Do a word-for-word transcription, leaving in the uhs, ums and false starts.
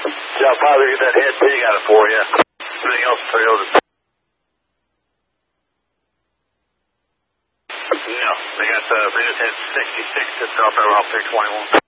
Yeah, I'll probably get that head pig out of for you. Everything else, Toyota. No, they got the, they just had sixty-six to drop over off three twenty-one.